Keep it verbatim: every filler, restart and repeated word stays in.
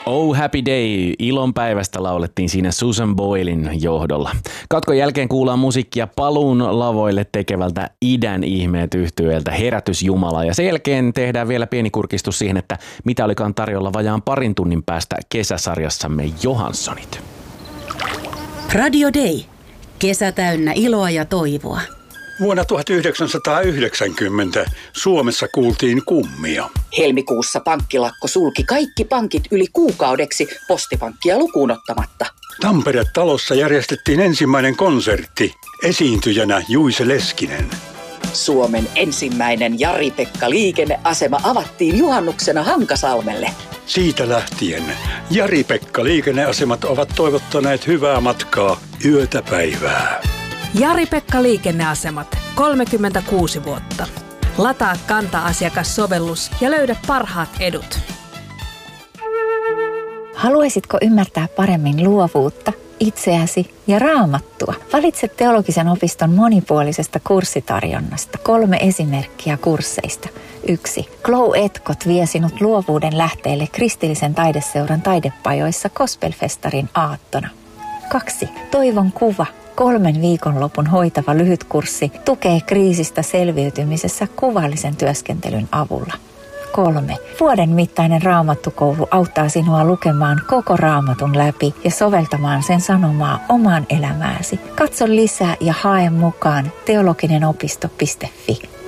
Oh Happy Day, ilonpäivästä laulettiin siinä Susan Boylen johdolla. Katkon jälkeen kuullaan musiikkia paluun lavoille tekevältä Idän ihmeet -yhtyeeltä Herätys Jumala. Ja sen jälkeen tehdään vielä pieni kurkistus siihen, että mitä olikaan tarjolla vajaan parin tunnin päästä kesäsarjassamme Johanssonit. Radio Day. Kesä täynnä iloa ja toivoa. Vuonna tuhatyhdeksänsataayhdeksänkymmentä Suomessa kuultiin kummia. Helmikuussa pankkilakko sulki kaikki pankit yli kuukaudeksi postipankkia lukuun ottamatta. Tampere-talossa järjestettiin ensimmäinen konsertti. Esiintyjänä Juise Leskinen. Suomen ensimmäinen Jari-Pekka liikenneasema avattiin juhannuksena Hankasalmelle. Siitä lähtien Jari-Pekka liikenneasemat ovat toivottaneet hyvää matkaa yötä päivää. Jari-Pekka liikenneasemat, kolmekymmentäkuusi vuotta. Lataa Kanta-asiakassovellus ja löydä parhaat edut. Haluaisitko ymmärtää paremmin luovuutta, itseäsi ja Raamattua? Valitse teologisen opiston monipuolisesta kurssitarjonnasta. Kolme esimerkkiä kursseista. Yksi. Glow Etkot vie sinut luovuuden lähteelle kristillisen taideseuran taidepajoissa Gospelfestarin aattona. Kaksi. Toivon kuva. Kolmen viikonlopun hoitava lyhytkurssi tukee kriisistä selviytymisessä kuvallisen työskentelyn avulla. Kolme. Vuoden mittainen raamattukoulu auttaa sinua lukemaan koko raamatun läpi ja soveltamaan sen sanomaa omaan elämääsi. Katso lisää ja hae mukaan teologinenopisto piste fi.